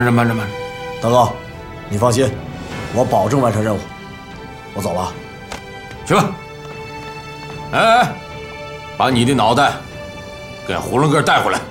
慢着， 大哥，你放心，我保证完成任务。我走了。 去吧。哎，把你的脑袋给囫囵个带回来。